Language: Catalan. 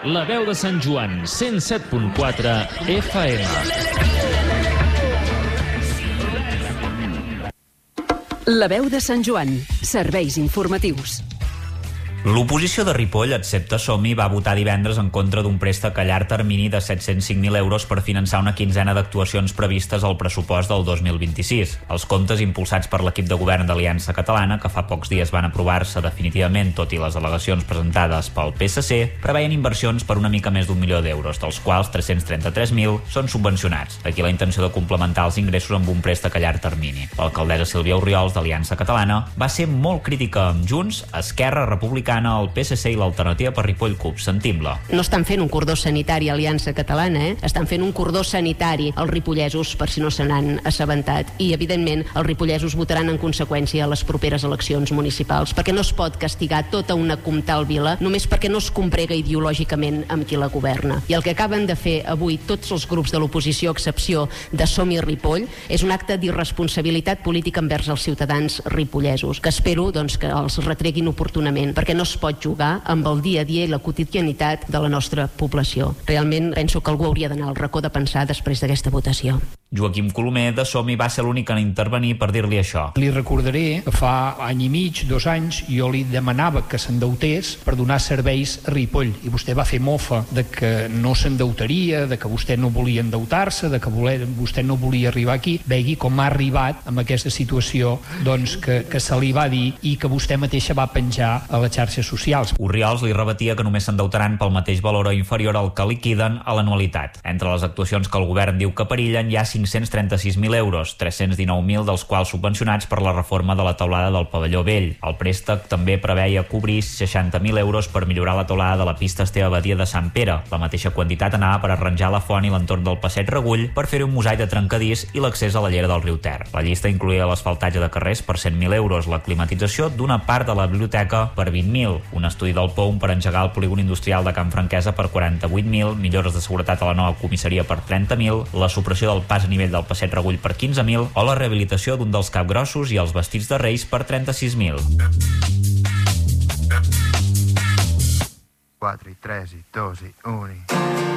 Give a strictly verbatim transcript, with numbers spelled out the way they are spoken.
La Veu de Sant Joan, cent set punt quatre F M. La Veu de Sant Joan, serveis informatius. L'oposició de Ripoll, excepte Som-hi, va votar divendres en contra d'un préstec a llarg termini de set-cents cinc mil euros per finançar una quinzena d'actuacions previstes al pressupost del dos mil vint-i-sis. Els comptes impulsats per l'equip de govern d'Aliança Catalana, que fa pocs dies van aprovar-se definitivament, tot i les al·legacions presentades pel P S C, preveien inversions per una mica més d'un milió d'euros, dels quals tres-cents trenta-tres mil són subvencionats. D'aquí la intenció de complementar els ingressos amb un préstec a llarg termini. L'alcaldessa Sílvia Orriols, d'Aliança Catalana, va ser molt crítica amb Junts, Esquerra Republicana, el P S C i l'Alternativa per Ripoll CUP. Sentim-la. No estan fent un cordó sanitari a Aliança Catalana, eh? Estan fent un cordó sanitari als ripollesos, per si no se n'han assabentat. I, evidentment, els ripollesos votaran en conseqüència a les properes eleccions municipals, perquè no es pot castigar tota una comtal vila només perquè no es comprega ideològicament amb qui la governa. I el que acaben de fer avui tots els grups de l'oposició, a excepció de Som-hi Ripoll, és un acte d'irresponsabilitat política envers els ciutadans ripollesos, que espero doncs, que els retreguin oportunament, perquè no es pot jugar amb el dia a dia i la quotidianitat de la nostra població. Realment penso que algú hauria d'anar al racó de pensar després d'aquesta votació. Joaquim Colomer, de Som-hi, va ser l'únic en intervenir per dir-li això. Li recordaré que fa any i mig, dos anys, jo li demanava que s'endeutés per donar serveis a Ripoll, i vostè va fer mofa de que no s'endeutaria, de que vostè no volia endeutar-se, de que voler, vostè no volia arribar aquí. Vegi com ha arribat amb aquesta situació doncs, que, que se li va dir i que vostè mateixa va penjar a les xarxes socials. Orriols li rebatia que només s'endeutaran pel mateix valor o inferior al que liquiden a l'anualitat. Entre les actuacions que el govern diu que perillen hi ha cinc-cents trenta-sis mil euros, tres-cents dinou mil dels quals subvencionats per la reforma de la teulada del pavelló vell. El préstec també preveia cobrir seixanta mil euros per millorar la teulada de la pista Esteve Badia de Sant Pere. La mateixa quantitat anava per arranjar la font i l'entorn del passeig Regull, per fer un mosaic de trencadís i l'accés a la llera del riu Ter. La llista incloïa l'asfaltatge de carrers per cent mil euros, la climatització d'una part de la biblioteca per vint mil, un estudi del P O U M per engegar el polígon industrial de Can Franquesa per quaranta-vuit mil, millores de seguretat a la nova comissaria per trenta mil, la supressió del pas a nivell del passeig Regull per quinze mil o la rehabilitació d'un dels capgrossos i els vestits de Reis per trenta-sis mil. quatre, tres, dos, un...